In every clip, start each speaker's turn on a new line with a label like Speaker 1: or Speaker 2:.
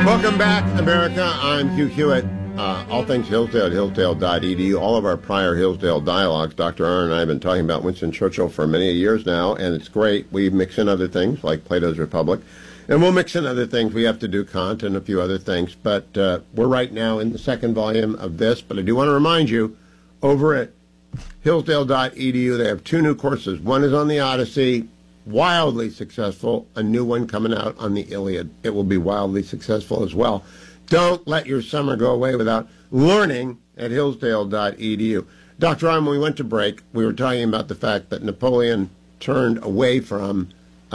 Speaker 1: Welcome back, America. I'm Hugh Hewitt. All things Hillsdale at hillsdale.edu. All of our prior Hillsdale dialogues, Dr. Aaron and I have been talking about Winston Churchill for many years now, and it's great. We mix in other things like Plato's Republic, and we'll mix in other things. We have to do Kant and a few other things, but we're right now in the second volume of this. But I do want to remind you, over at hillsdale.edu, they have 2 new courses. One is on the Odyssey, wildly successful. A new one coming out on the Iliad. It will be wildly successful as well. Don't let your summer go away without learning at hillsdale.edu. Dr. Ron, when we went to break, we were talking about the fact that Napoleon turned away from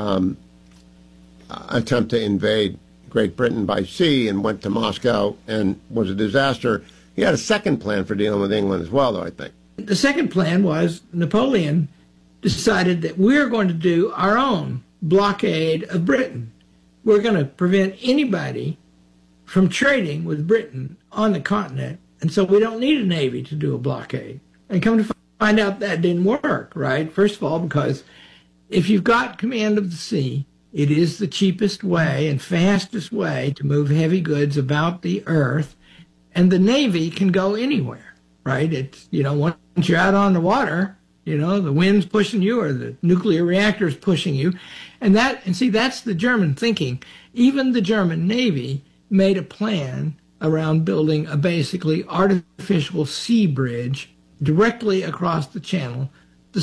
Speaker 1: attempt to invade Great Britain by sea and went to Moscow and was a disaster. He had a second plan for dealing with England as well, though, I think.
Speaker 2: The second plan was Napoleon decided that we're going to do our own blockade of Britain. We're going to prevent anybody from trading with Britain on the continent, and so we don't need a navy to do a blockade. And come to find out that didn't work, right? First of all, because if you've got command of the sea, it is the cheapest way and fastest way to move heavy goods about the earth, and the navy can go anywhere, right? It's, once you're out on the water, the wind's pushing you or the nuclear reactor's pushing you. And see, that's the German thinking. Even the German Navy made a plan around building a basically artificial sea bridge directly across the channel, the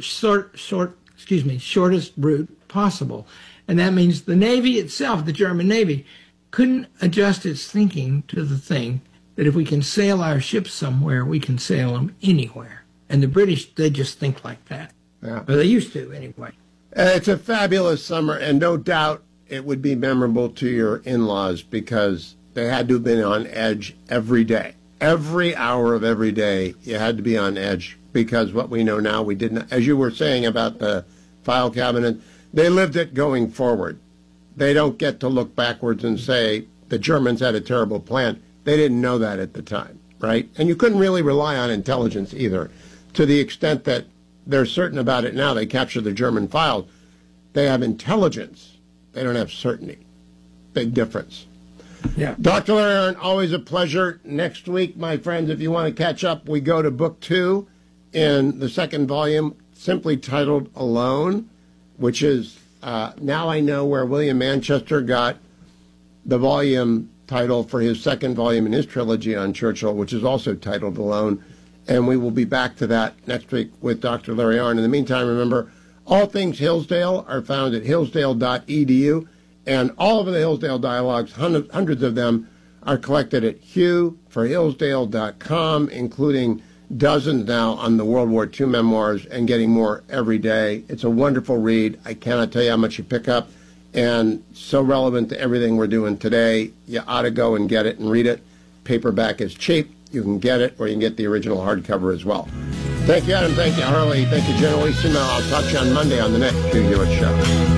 Speaker 2: shortest route possible. And that means the Navy itself, the German Navy, couldn't adjust its thinking to the thing that if we can sail our ships somewhere, we can sail them anywhere. And the British, they just think like that.
Speaker 1: Yeah.
Speaker 2: Or they used to, anyway.
Speaker 1: It's a fabulous summer, and no doubt it would be memorable to your in-laws because they had to have been on edge every day. Every hour of every day, you had to be on edge because what we know now, we didn't. As you were saying about the file cabinet, they lived it going forward. They don't get to look backwards and say the Germans had a terrible plan. They didn't know that at the time, right? And you couldn't really rely on intelligence either, to the extent that they're certain about it now. They capture the German files. They have intelligence. They don't have certainty. Big difference.
Speaker 2: Yeah.
Speaker 1: Dr. Larry Arnn, always a pleasure. Next week, my friends, if you want to catch up, we go to book 2 in the second volume, simply titled Alone, which is Now I Know Where William Manchester got the volume title for his second volume in his trilogy on Churchill, which is also titled Alone. And we will be back to that next week with Dr. Larry Arnn. In the meantime, remember, all things Hillsdale are found at hillsdale.edu, and all of the Hillsdale dialogues, hundreds of them, are collected at hughforhillsdale.com, including dozens now on the World War II memoirs and getting more every day. It's a wonderful read. I cannot tell you how much you pick up, and so relevant to everything we're doing today. You ought to go and get it and read it. Paperback is cheap. You can get it, or you can get the original hardcover as well. Thank you, Adam. Thank you, Harley. Thank you, Generalissimo. I'll talk to you on Monday on the next Hugh Hewitt Show.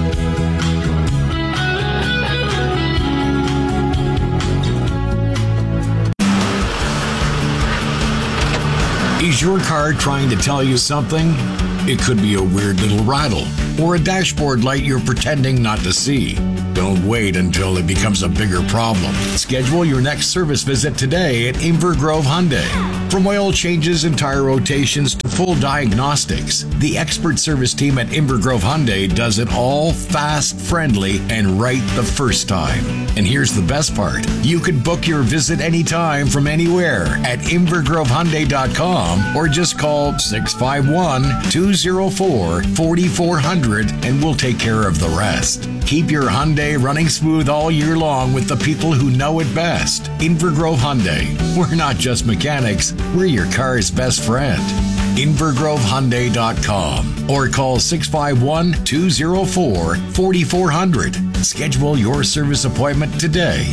Speaker 3: Is your car trying to tell you something? It could be a weird little rattle or a dashboard light you're pretending not to see. Don't wait until it becomes a bigger problem. Schedule your next service visit today at Inver Grove Hyundai. From oil changes and tire rotations to full diagnostics, the expert service team at Inver Grove Hyundai does it all fast, friendly, and right the first time. And here's the best part. You can book your visit anytime from anywhere at invergrovehyundai.com or just call 651-204-4400 and we'll take care of the rest. Keep your Hyundai running smooth all year long with the people who know it best. Inver Grove Hyundai. We're not just mechanics, we're your car's best friend. invergrovehyundai.com or call 651-204-4400. Schedule your service appointment today.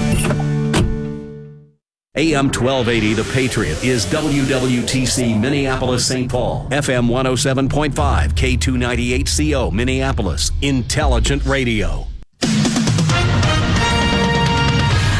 Speaker 4: AM 1280 The Patriot is WWTC Minneapolis St. Paul, FM 107.5, K298CO Minneapolis, Intelligent Radio.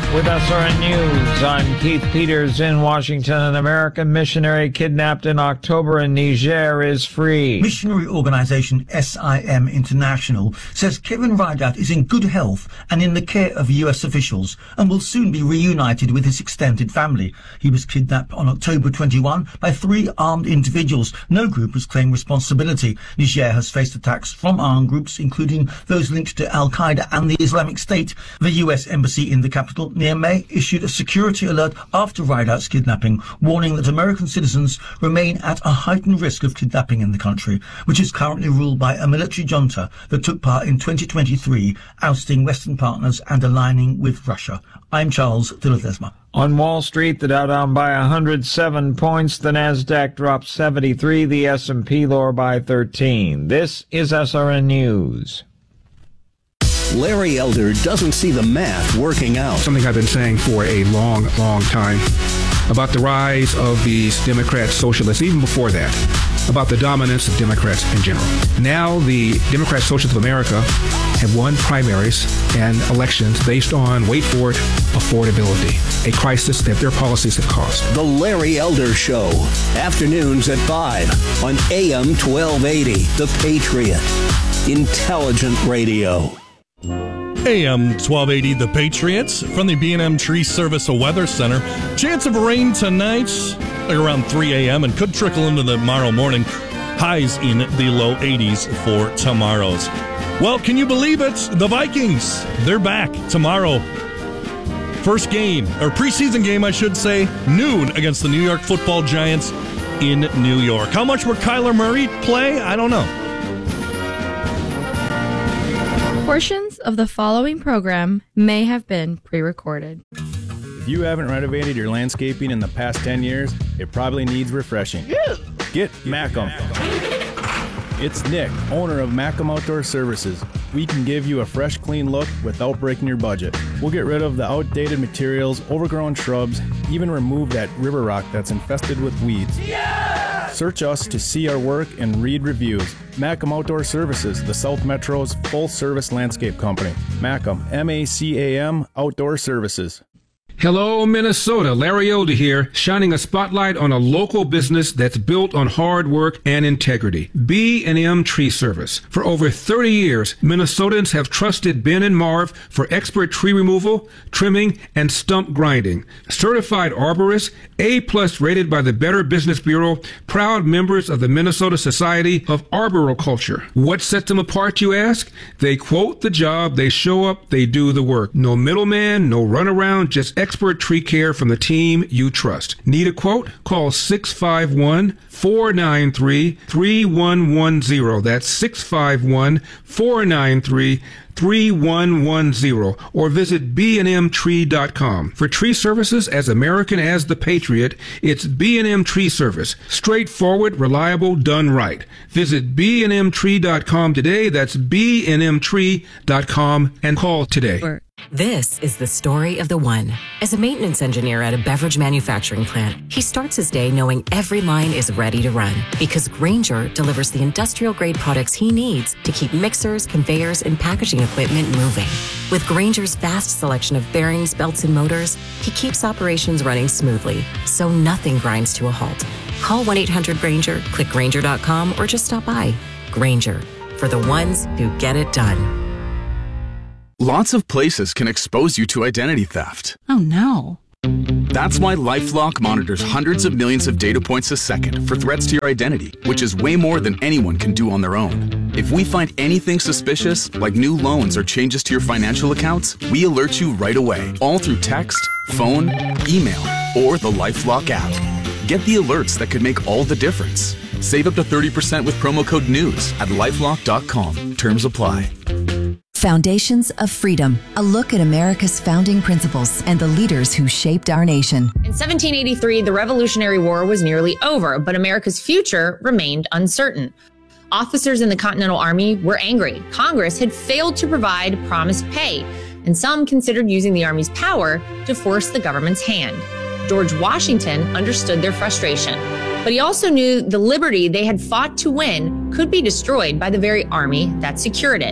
Speaker 5: With SRN News, I'm Keith Peters in Washington. An American missionary kidnapped in October in Niger is free.
Speaker 6: Missionary organization SIM International says Kevin Rideout is in good health and in the care of U.S. officials and will soon be reunited with his extended family. He was kidnapped on October 21 by 3 armed individuals. No group has claimed responsibility. Niger has faced attacks from armed groups, including those linked to Al-Qaeda and the Islamic State. The U.S. Embassy in the capital, Niamey, issued a security alert after Rideout's kidnapping, warning that American citizens remain at a heightened risk of kidnapping in the country, which is currently ruled by a military junta that took part in 2023, ousting Western partners and aligning with Russia. I'm Charles de Ledesma.
Speaker 5: On Wall Street, the Dow down by 107 points, the Nasdaq dropped 73, the S&P lower by 13. This is SRN News.
Speaker 4: Larry Elder doesn't see the math working out.
Speaker 7: Something I've been saying for a long, long time about the rise of these Democrat socialists, even before that, about the dominance of Democrats in general. Now the Democrat Socialists of America have won primaries and elections based on, wait for it, affordability, a crisis that their policies have caused.
Speaker 4: The Larry Elder Show, afternoons at 5 on AM 1280, The Patriot. Intelligent radio.
Speaker 8: AM 1280, The Patriots, from the B&M Tree Service Weather Center. Chance of rain tonight, like around 3 a.m., and could trickle into tomorrow morning. Highs in the low 80s for tomorrow's. Well, can you believe it? The Vikings, they're back tomorrow. First game, or preseason game, I should say, noon against the New York Football Giants in New York. How much will Kyler Murray play? I don't know.
Speaker 9: Portions of the following program may have been pre-recorded.
Speaker 10: If you haven't renovated your landscaping in the past 10 years, it probably needs refreshing. Get Macum. It's Nick, owner of Macum Outdoor Services. We can give you a fresh, clean look without breaking your budget. We'll get rid of the outdated materials, overgrown shrubs, even remove that river rock that's infested with weeds. Search us to see our work and read reviews. Macum Outdoor Services, the South Metro's full-service landscape company. Macum, M-A-C-A-M, Outdoor Services.
Speaker 7: Hello, Minnesota. Larry Elder here, shining a spotlight on a local business that's built on hard work and integrity. B&M Tree Service. For over 30 years, Minnesotans have trusted Ben and Marv for expert tree removal, trimming, and stump grinding. Certified arborists, A+ rated by the Better Business Bureau, proud members of the Minnesota Society of Arboriculture. What sets them apart, you ask? They quote the job, they show up, they do the work. No middleman, no runaround, just expert tree care from the team you trust. Need a quote? Call 651-493-3110. That's 651-493-3110, or visit bnmtree.com. For tree services as American as the Patriot, it's B&M Tree Service. Straightforward, reliable, done right. Visit bnmtree.com today. That's bnmtree.com, and call today.
Speaker 11: This is the story of the one. As a maintenance engineer at a beverage manufacturing plant, he starts his day knowing every line is ready to run because Grainger delivers the industrial-grade products he needs to keep mixers, conveyors, and packaging equipment moving. With Grainger's vast selection of bearings, belts, and motors, he keeps operations running smoothly, so nothing grinds to a halt. Call 1-800-GRAINGER, click Grainger.com, or just stop by. Grainger, for the ones who get it done.
Speaker 12: Lots of places can expose you to identity theft.
Speaker 13: Oh no.
Speaker 12: That's why LifeLock monitors hundreds of millions of data points a second for threats to your identity, which is way more than anyone can do on their own. If we find anything suspicious, like new loans or changes to your financial accounts, we alert you right away, all through text, phone, email, or the LifeLock app. Get the alerts that could make all the difference. Save up to 30% with promo code NEWS at LifeLock.com. Terms apply.
Speaker 14: Foundations of Freedom, a look at America's founding principles and the leaders who shaped our nation.
Speaker 15: In 1783, the Revolutionary War was nearly over, but America's future remained uncertain. Officers in the Continental Army were angry. Congress had failed to provide promised pay, and some considered using the Army's power to force the government's hand. George Washington understood their frustration, but he also knew the liberty they had fought to win could be destroyed by the very army that secured it.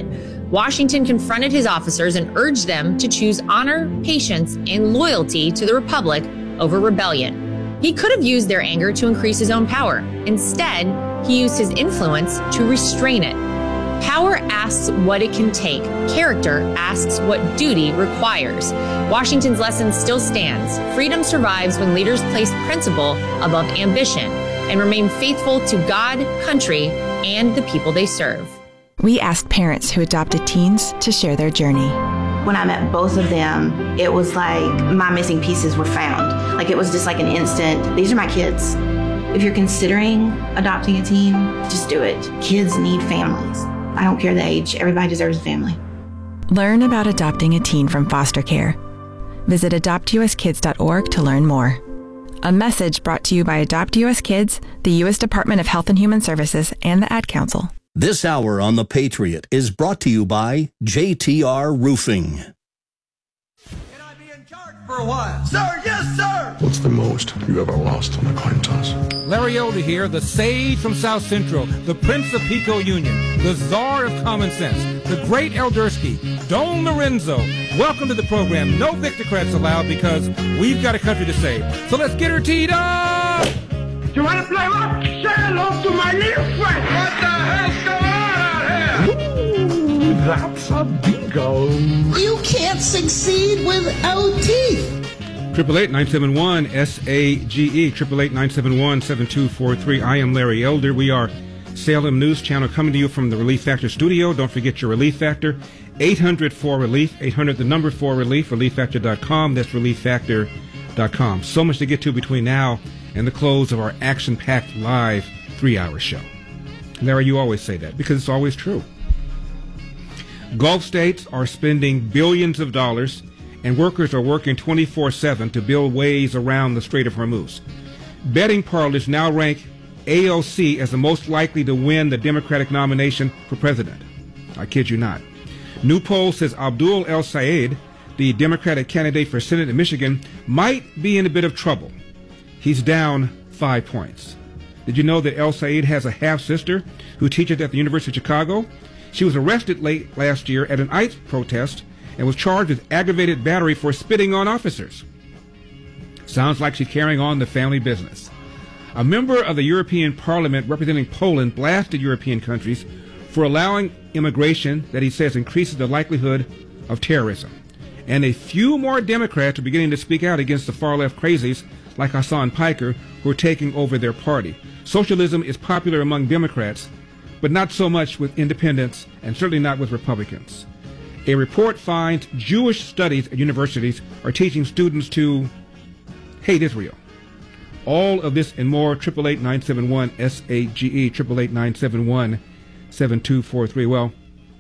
Speaker 15: Washington confronted his officers and urged them to choose honor, patience, and loyalty to the Republic over rebellion. He could have used their anger to increase his own power. Instead, he used his influence to restrain it. Power asks what it can take. Character asks what duty requires. Washington's lesson still stands. Freedom survives when leaders place principle above ambition and remain faithful to God, country, and the people they serve.
Speaker 13: We asked parents who adopted teens to share their journey.
Speaker 16: When I met both of them, it was like my missing pieces were found. Like it was just like an instant, these are my kids. If you're considering adopting a teen, just do it. Kids need families. I don't care the age. Everybody deserves a family.
Speaker 13: Learn about adopting a teen from foster care. Visit adoptuskids.org to learn more. A message brought to you by Adopt U.S. Kids, the U.S. Department of Health and Human Services, and the Ad Council.
Speaker 4: This hour on The Patriot is brought to you by JTR Roofing.
Speaker 17: For a while. Sir, yes, sir!
Speaker 18: What's the most you ever lost on a coin toss?
Speaker 7: Larry Elder here, the sage from South Central, the Prince of Pico Union, the czar of common sense, the great Eldersky, Don Lorenzo. Welcome to the program. No Victocrats allowed because we've got a country to save. So let's get her teed up!
Speaker 17: You want to play what? Say hello to my little friend! What the hell's going on out here?
Speaker 18: Ooh, that's a bingo.
Speaker 17: You can't succeed without teeth.
Speaker 7: 888-971-SAGE, 888-971-7243. I am Larry Elder. We are Salem News Channel coming to you from the Relief Factor studio. Don't forget your Relief Factor. 800-4RELIEF, 800 the number 4RELIEF, relieffactor.com. That's relieffactor.com. So much to get to between now and the close of our action-packed live 3-hour show. Larry, you always say that because it's always true. Gulf states are spending billions of dollars and workers are working 24/7 to build ways around the Strait of Hormuz. Betting parlors now rank AOC as the most likely to win the Democratic nomination for president. I kid you not. New poll says Abdul El Sayed, the Democratic candidate for Senate in Michigan, might be in a bit of trouble. He's down 5 points. Did you know that El Sayed has a half-sister who teaches at the University of Chicago? She was arrested late last year at an ICE protest and was charged with aggravated battery for spitting on officers. Sounds like she's carrying on the family business. A member of the European Parliament representing Poland blasted European countries for allowing immigration that he says increases the likelihood of terrorism. And a few more Democrats are beginning to speak out against the far-left crazies like Hassan Piker who are taking over their party. Socialism is popular among Democrats, but not so much with independents and certainly not with Republicans. A report finds Jewish studies at universities are teaching students to hate Israel. All of this and more, 888-971-SAGE, 888-971-7243. Well,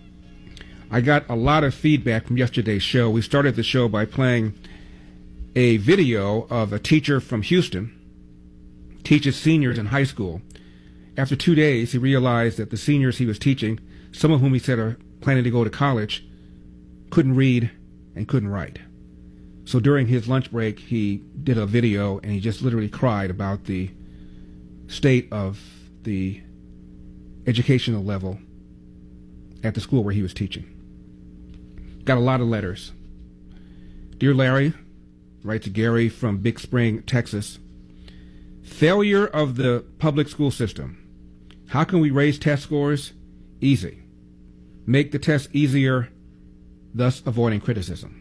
Speaker 7: I got a lot of feedback from yesterday's show. We started the show by playing a video of a teacher from Houston, teaches seniors in high school. After 2 days, he realized that the seniors he was teaching, some of whom he said are planning to go to college, couldn't read and couldn't write. So during his lunch break, he did a video and he just literally cried about the state of the educational level at the school where he was teaching. Got a lot of letters. Dear Larry, writes Gary from Big Spring, Texas. Failure of the public school system. How can we raise test scores? Easy. Make the test easier, thus avoiding criticism.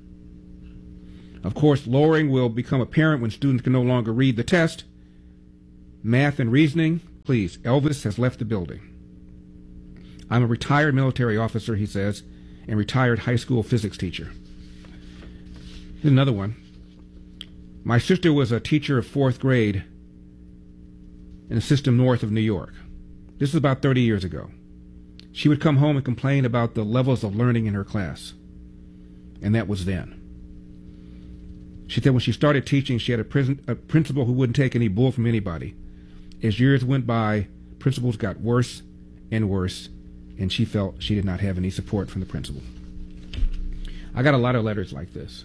Speaker 7: Of course, lowering will become apparent when students can no longer read the test. Math and reasoning, please. Elvis has left the building. I'm a retired military officer, he says, and retired high school physics teacher. Here's another one. My sister was a teacher of 4th grade in a system north of New York. This is about 30 years ago. She would come home and complain about the levels of learning in her class. And that was then. She said when she started teaching, she had a principal who wouldn't take any bull from anybody. As years went by, principals got worse and worse, and she felt she did not have any support from the principal. I got a lot of letters like this.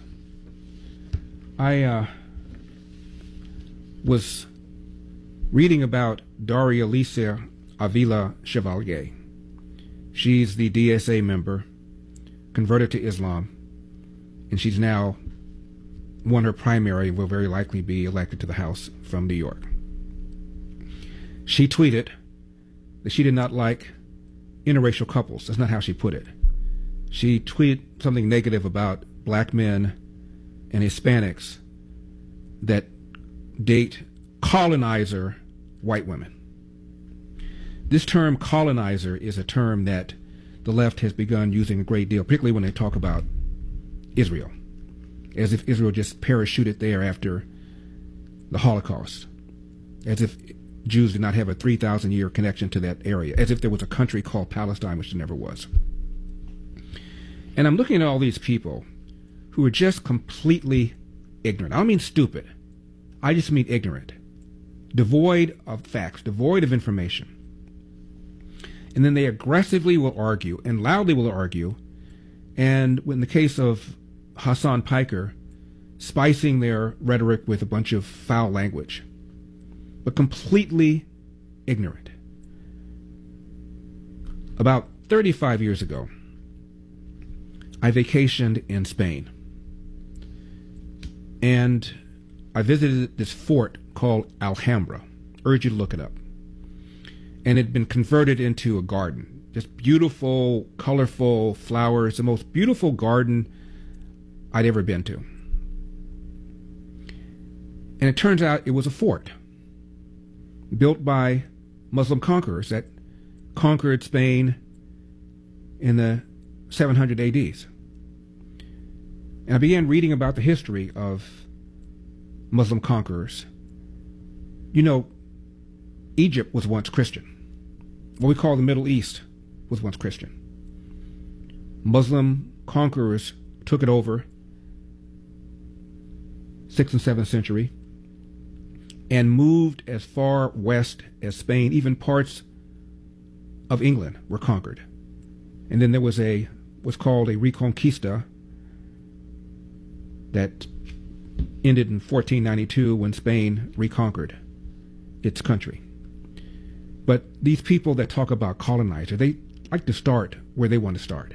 Speaker 7: I was reading about Daria Alicia Avila Chevalier. She's the DSA member, converted to Islam, and she's now won her primary and will very likely be elected to the House from New York. She tweeted that she did not like interracial couples. That's not how she put it. She tweeted something negative about black men and Hispanics that date colonizer white women. This term colonizer is a term that the left has begun using a great deal, particularly when they talk about Israel, as if Israel just parachuted there after the Holocaust, as if Jews did not have a 3,000-year connection to that area, as if there was a country called Palestine, which there never was. And I'm looking at all these people who are just completely ignorant. I don't mean stupid. I just mean ignorant, devoid of facts, devoid of information. And then they aggressively will argue and loudly will argue, and in the case of Hassan Piker, spicing their rhetoric with a bunch of foul language, but completely ignorant. About 35 years ago, I vacationed in Spain, and I visited this fort called Alhambra. Urge you to look it up. And it had been converted into a garden. Just beautiful, colorful flowers, the most beautiful garden I'd ever been to. And it turns out it was a fort built by Muslim conquerors that conquered Spain in the 700 ADs. And I began reading about the history of Muslim conquerors. You know, Egypt was once Christian. What we call the Middle East was once Christian. Muslim conquerors took it over 6th and 7th century and moved as far west as Spain. Even parts of England were conquered. And then there was what's called a Reconquista that ended in 1492 when Spain reconquered its country. But these people that talk about colonizer, they like to start where they want to start.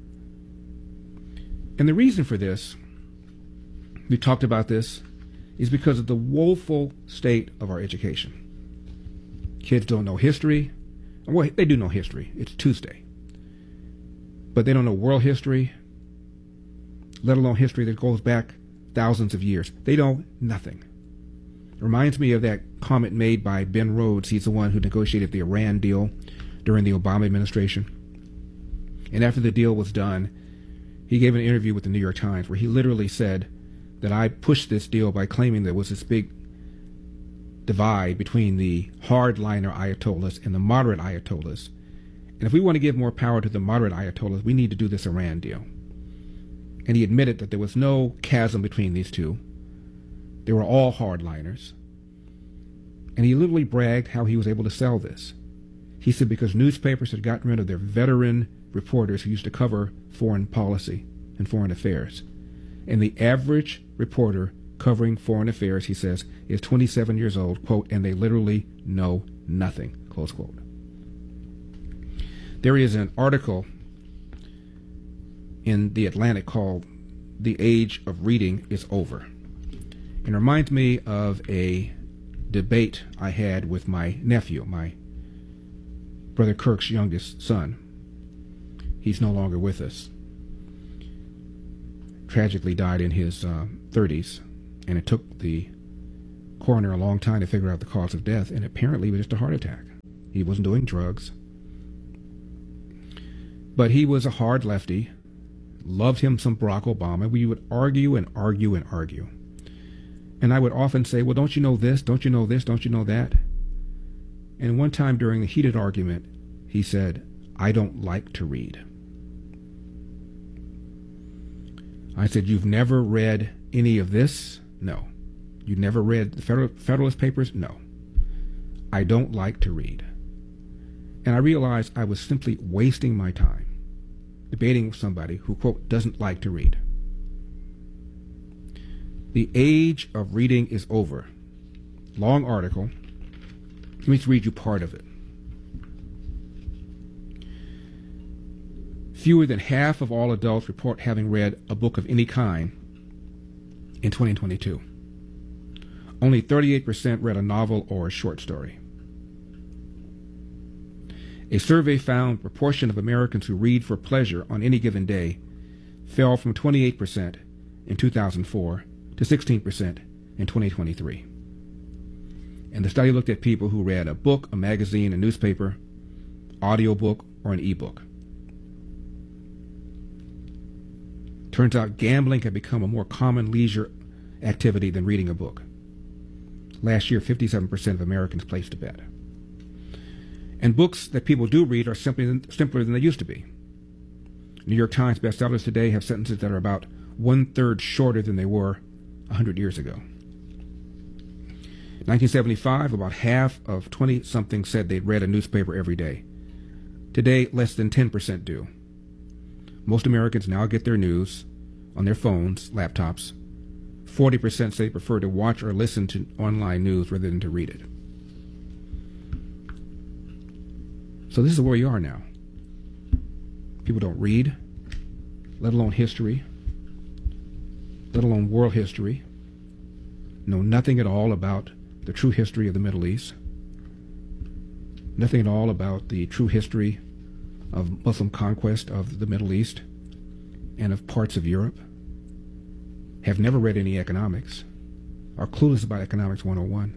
Speaker 7: And the reason for this, we talked about this, is because of the woeful state of our education. Kids don't know history. Well, they do know history. It's Tuesday. But they don't know world history, let alone history that goes back thousands of years. They know nothing. It reminds me of that comment made by Ben Rhodes. He's the one who negotiated the Iran deal during the Obama administration. And after the deal was done, he gave an interview with the New York Times where he literally said that I pushed this deal by claiming there was this big divide between the hardliner Ayatollahs and the moderate Ayatollahs. And if we want to give more power to the moderate Ayatollahs, we need to do this Iran deal. And he admitted that there was no chasm between these two. They were all hardliners. And he literally bragged how he was able to sell this. He said because newspapers had gotten rid of their veteran reporters who used to cover foreign policy and foreign affairs. And the average reporter covering foreign affairs, he says, is 27 years old, quote, and they literally know nothing, close quote. There is an article in The Atlantic called The Age of Reading is Over. It reminds me of a debate I had with my nephew, my brother Kirk's youngest son. He's no longer with us. Tragically died in his 30s, and it took the coroner a long time to figure out the cause of death, and apparently it was just a heart attack. He wasn't doing drugs. But he was a hard lefty, loved him some Barack Obama. We would argue and argue and argue. And I would often say, well, don't you know this? Don't you know this? Don't you know that? And one time during the heated argument, he said, I don't like to read. I said, you've never read any of this? No. You've never read the Federalist Papers? No. I don't like to read. And I realized I was simply wasting my time debating with somebody who, quote, doesn't like to read. The age of reading is over. Long article. Let me just read you part of it. Fewer than half of all adults report having read a book of any kind in 2022. Only 38% read a novel or a short story. A survey found the proportion of Americans who read for pleasure on any given day fell from 28% in 2004 to 16% in 2023. And the study looked at people who read a book, a magazine, a newspaper, audiobook, or an ebook. Turns out gambling had become a more common leisure activity than reading a book. Last year, 57% of Americans placed a bet. And books that people do read are simpler than they used to be. New York Times bestsellers today have sentences that are about 1/3 shorter than they were 100 years ago. In 1975, about half of 20-somethings said they'd read a newspaper every day. Today, less than 10% do. Most Americans now get their news on their phones, laptops. 40% say they prefer to watch or listen to online news rather than to read it. So this is where you are now. People don't read, let alone history, let alone world history, know nothing at all about the true history of the Middle East, nothing at all about the true history of Muslim conquest of the Middle East and of parts of Europe, have never read any economics, are clueless about Economics 101.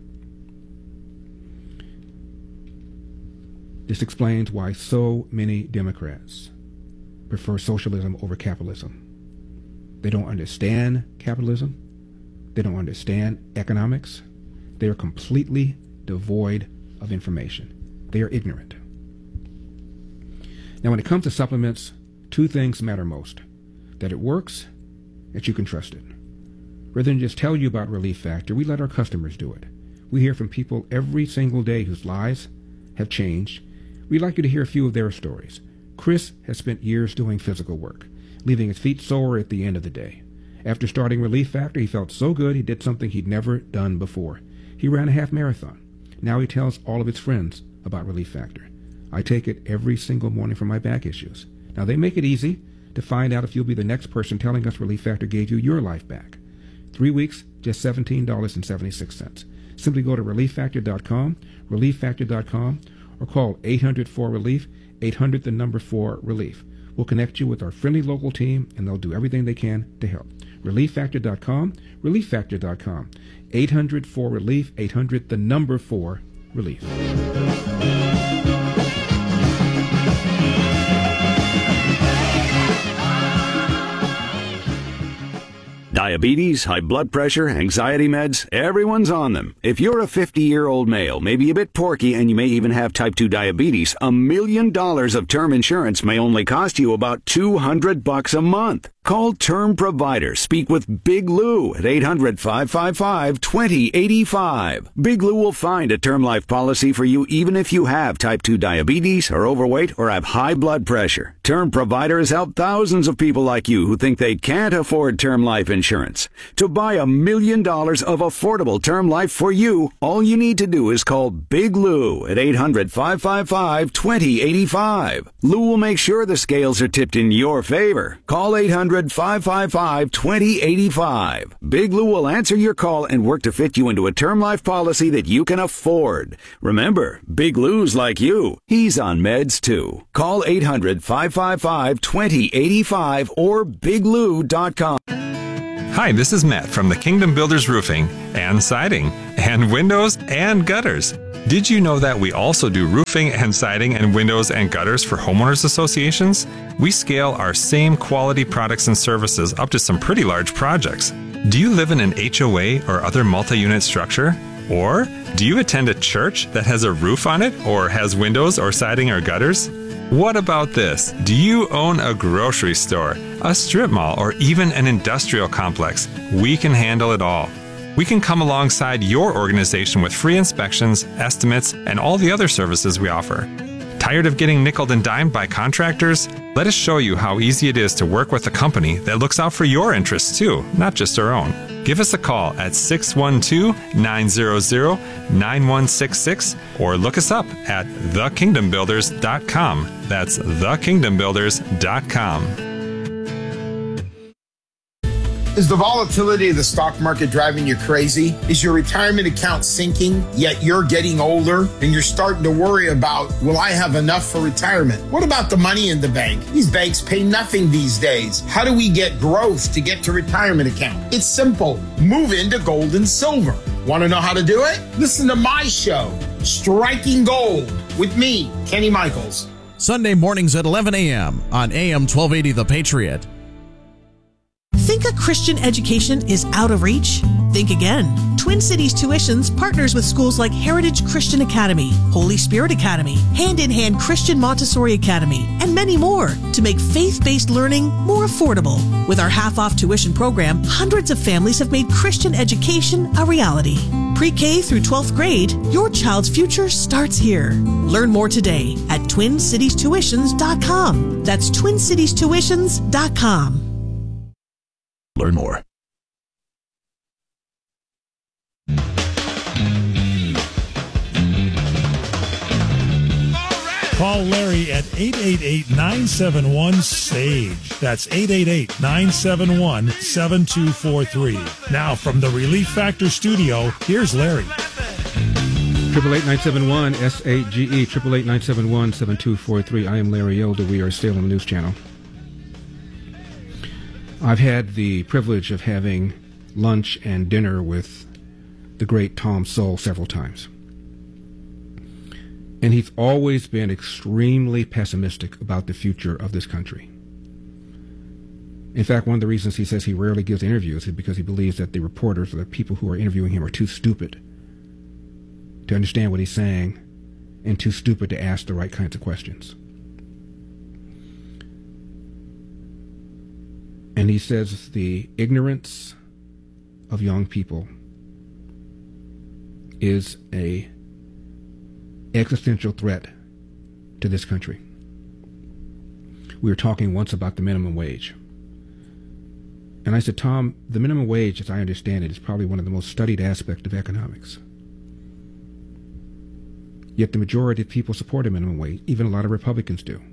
Speaker 7: This explains why so many Democrats prefer socialism over capitalism. They don't understand capitalism. They don't understand economics. They are completely devoid of information. They are ignorant. Now, when it comes to supplements, two things matter most: that it works, that you can trust it. Rather than just tell you about Relief Factor, we let our customers do it. We hear from people every single day whose lives have changed. We'd like you to hear a few of their stories. Chris has spent years doing physical work, leaving his feet sore at the end of the day. After starting Relief Factor, he felt so good he did something he'd never done before. He ran a half marathon. Now he tells all of his friends about Relief Factor. I take it every single morning for my back issues. Now, they make it easy to find out if you'll be the next person telling us Relief Factor gave you your life back. 3 weeks, just $17.76. Simply go to ReliefFactor.com, ReliefFactor.com, or call 800-4-RELIEF, 800 the number 4-RELIEF. We'll connect you with our friendly local team, and they'll do everything they can to help. ReliefFactor.com, ReliefFactor.com, 800-4-RELIEF, 800 the number 4-RELIEF.
Speaker 19: Diabetes, high blood pressure, anxiety meds, everyone's on them. If you're a 50-year-old male, maybe a bit porky, and you may even have type 2 diabetes, $1 million of term insurance may only cost you about $200 a month. Call Term Provider. Speak with Big Lou at 800-555-2085. Big Lou will find a term life policy for you even if you have type 2 diabetes, are overweight, or have high blood pressure. Term Provider has helped thousands of people like you who think they can't afford term life insurance. To buy $1 million of affordable term life for you, all you need to do is call Big Lou at 800-555-2085. Lou will make sure the scales are tipped in your favor. Call 800-555-2085. Big Lou will answer your call and work to fit you into a term life policy that you can afford. Remember, Big Lou's like you. He's on meds too. Call 800-555-2085 or biglou.com.
Speaker 20: Hi, this is Matt from the Kingdom Builders Roofing and Siding and Windows and Gutters. Did you know that we also do roofing and siding and windows and gutters for homeowners associations? We scale our same quality products and services up to some pretty large projects. Do you live in an HOA or other multi-unit structure? Or do you attend a church that has a roof on it or has windows or siding or gutters? What about this? Do you own a grocery store, a strip mall, or even an industrial complex? We can handle it all. We can come alongside your organization with free inspections, estimates, and all the other services we offer. Tired of getting nickeled and dimed by contractors? Let us show you how easy it is to work with a company that looks out for your interests too, not just our own. Give us a call at 612-900-9166 or look us up at thekingdombuilders.com. That's thekingdombuilders.com.
Speaker 21: Is the volatility of the stock market driving you crazy? Is your retirement account sinking, yet you're getting older and you're starting to worry about, will I have enough for retirement? What about the money in the bank? These banks pay nothing these days. How do we get growth to get to retirement account? It's simple. Move into gold and silver. Want to know how to do it? Listen to my show, Striking Gold, with me, Kenny Michaels.
Speaker 22: Sunday mornings at 11 a.m. on AM 1280 The Patriot.
Speaker 23: Think a Christian education is out of reach? Think again. Twin Cities Tuitions partners with schools like Heritage Christian Academy, Holy Spirit Academy, Hand in Hand Christian Montessori Academy, and many more to make faith-based learning more affordable. With our half-off tuition program, hundreds of families have made Christian education a reality. Pre-K through 12th grade, your child's future starts here. Learn more today at TwinCitiesTuitions.com. That's TwinCitiesTuitions.com.
Speaker 22: Learn more.
Speaker 24: Call Larry at 888-971-SAGE. That's 888-971-7243. Now from the Relief Factor studio, here's Larry.
Speaker 7: 888-971-SAGE, 888-971-7243. I am Larry Elder. We are still on the News Channel. I've had the privilege of having lunch and dinner with the great Tom Sowell several times. And he's always been extremely pessimistic about the future of this country. In fact, one of the reasons he says he rarely gives interviews is because he believes that the reporters or the people who are interviewing him are too stupid to understand what he's saying and too stupid to ask the right kinds of questions. And he says the ignorance of young people is a existential threat to this country. We were talking once about the minimum wage. And I said, Tom, the minimum wage, as I understand it, is probably one of the most studied aspects of economics. Yet the majority of people support a minimum wage. Even a lot of Republicans do.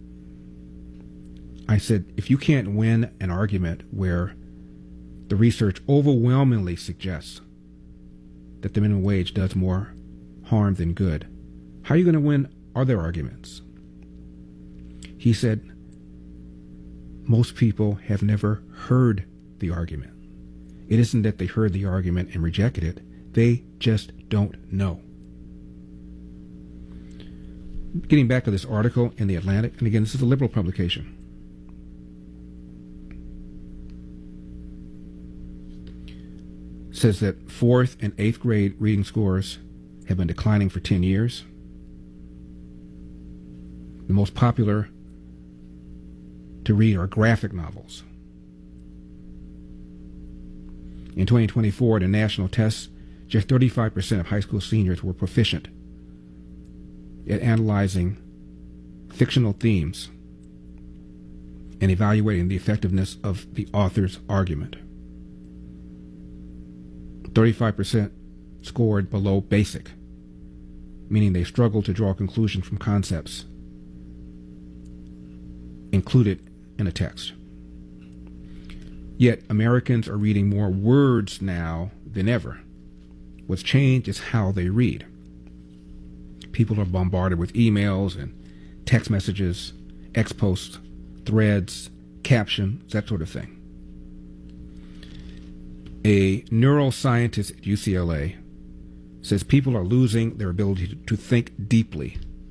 Speaker 7: I said, if you can't win an argument where the research overwhelmingly suggests that the minimum wage does more harm than good, how are you going to win other arguments? He said, most people have never heard the argument. It isn't that they heard the argument and rejected it. They just don't know. Getting back to this article in The Atlantic, and again, this is a liberal publication. Says that 4th and 8th grade reading scores have been declining for 10 years. The most popular to read are graphic novels. In 2024, the national tests, just 35% of high school seniors were proficient at analyzing fictional themes and evaluating the effectiveness of the author's argument. 35% scored below basic, meaning they struggled to draw conclusions from concepts included in a text. Yet Americans are reading more words now than ever. What's changed is how they read. People are bombarded with emails and text messages, ex-posts, threads, captions, that sort of thing. A neuroscientist at UCLA says people are losing their ability to think deeply